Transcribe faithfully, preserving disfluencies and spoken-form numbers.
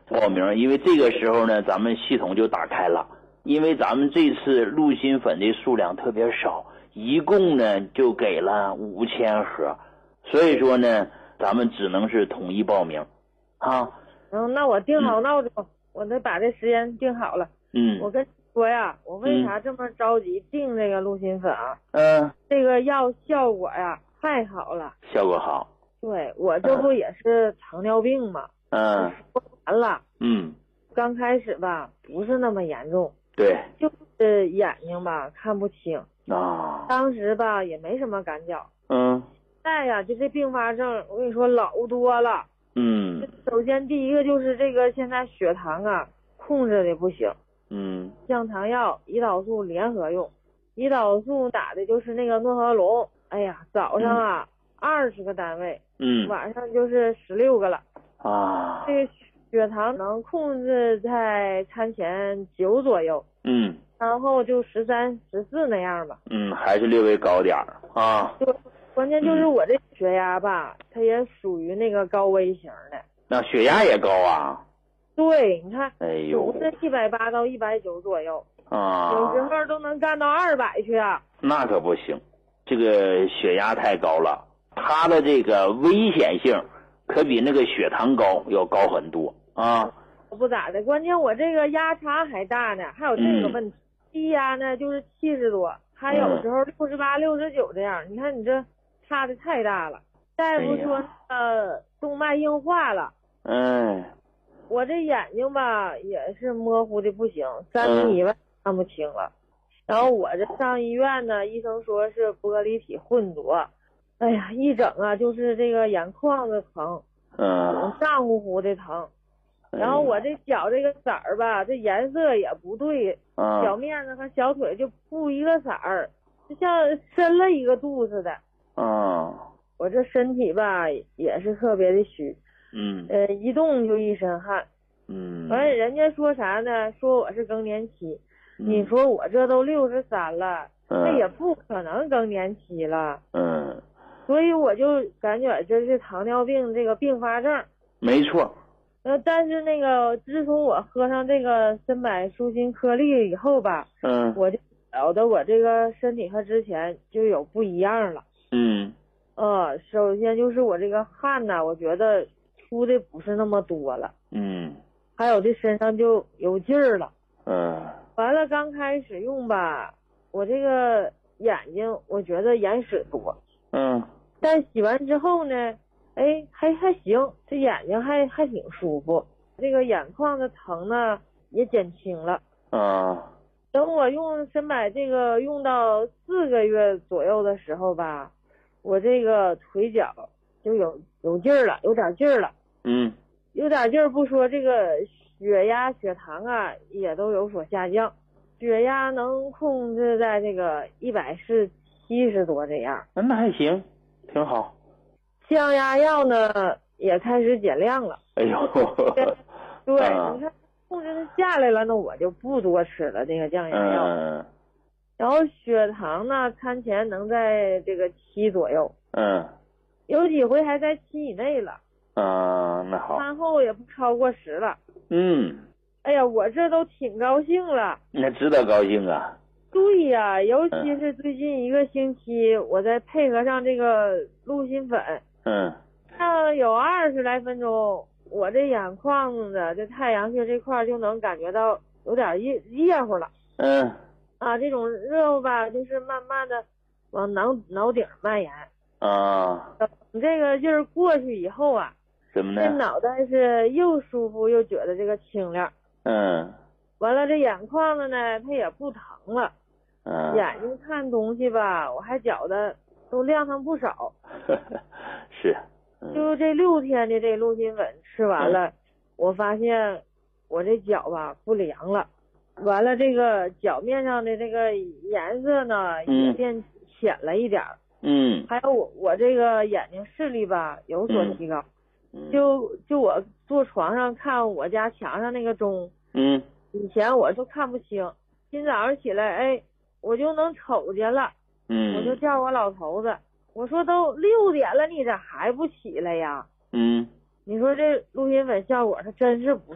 报名，因为这个时候呢，咱们系统就打开了。因为咱们这次鹿心粉的数量特别少，一共呢就给了五千盒，所以说呢，咱们只能是统一报名，啊。 嗯，那我定好闹钟，嗯、我得把这时间定好了。 嗯， 我跟你说呀，我为啥这么着急订这个鹿心粉啊？ 嗯， 这个药效果呀太好了， 效果好。 对，我这不也是糖尿病嘛？ 嗯， 说完了。 嗯，刚开始吧不是那么严重。 对， 就是眼睛吧看不清啊， 当时吧也没什么感觉。 嗯， 现在呀就这并发症，我跟你说老多了。 嗯， 首先第一个就是这个现在血糖啊控制的不行。 嗯， 降糖药、胰岛素联合用，胰岛素打的就是那个诺和龙，哎呀，早上啊二十、嗯、个单位， 嗯， 晚上就是十六个了啊。 这个血糖能控制在餐前九左右， 嗯， 然后就十三、十四那样吧。 嗯，还是略微高点儿啊。 对，关键就是我这血压吧，嗯、它也属于那个高危型的。 那血压也高啊？ 对，你看， 哎呦， 是一百八到一百九左右啊， 有时候都能干到二百去啊。 那可不行，这个血压太高了，它的这个危险性可比那个血糖高要高很多啊。 不咋的，关键我这个压差还大呢，还有这个问题，低、嗯、压呢就是七十多，还有时候六十八、六十九这样。你看你这差的太大了。大夫说呃动脉硬化了。 嗯。 我这眼睛吧也是模糊的不行，三米以外看不清了。嗯、然后我这上医院呢，医生说是玻璃体混浊。哎呀，一整啊就是这个眼眶子疼， 嗯， 胀乎乎的疼。然后我这脚这个色儿吧，这颜色也不对， 嗯、 脚面子和小腿就不一个色儿，就像深了一个度似的。 嗯， 我这身体吧也是特别的虚。 嗯， 呃，一动就一身汗。 嗯， 完了人家说啥呢？说我是更年期。 嗯、 你说我这都六十三了， 嗯、 那也不可能更年期了。 嗯， 所以我就感觉这是糖尿病这个并发症。 没错。 呃，但是那个自从我喝上这个参柏舒心颗粒以后吧， 嗯， 我就觉得我这个身体和之前就有不一样了。 嗯， 呃，首先就是我这个汗呐，我觉得出的不是那么多了。 嗯， 还有这身上就有劲儿了。 嗯， 完了刚开始用吧，我这个眼睛我觉得眼屎多。 嗯， 但洗完之后呢，哎，还还行，这眼睛还还挺舒服，这个眼眶的疼呢也减轻了。 啊， 等我用参柏这个用到四个月左右的时候吧，我这个腿脚就有有劲儿了，有点劲儿了。 嗯， 有点劲儿不说，这个血压、血糖啊也都有所下降，血压能控制在这个一百是七十多这样。 那还行，挺好。 降压药呢也开始减量了。 哎呦， 对，啊、你看控制它下来了，那我就不多吃了这个降压药。 嗯。 然后血糖呢，餐前能在这个七左右。 嗯。 有几回还在七以内了。 啊，那好。 餐后也不超过十了。 嗯。 哎呀，我这都挺高兴了。 那值得高兴啊。 对呀，尤其是最近一个星期，嗯、我再配合上这个鹿心粉。 嗯。 那有二十来分钟，我这眼眶子的这太阳穴这块就能感觉到有点热热乎了。 嗯。 啊，这种热乎吧，就是慢慢的往脑脑顶蔓延。 啊。 你这个劲儿过去以后啊， 怎么呢？ 这脑袋是又舒服又觉得这个清亮。 嗯。 完了，这眼眶子呢，它也不疼了。 嗯。 眼睛看东西吧，我还觉得都亮上不少。 是。 嗯、就这六天的这鹿心粉吃完了，嗯、我发现我这脚吧不凉了。完了，这个脚面上的这个颜色呢、嗯、也变浅了一点。 嗯。 还有我我这个眼睛视力吧有所提高。 嗯。 就就我坐床上看我家墙上那个钟。 嗯。 以前我都看不清，今早上起来，哎，我就能瞅见了。 嗯。 我就叫我老头子，我说都六点了，你咋还不起来呀？ 嗯。 你说这鹿心粉效果它真是不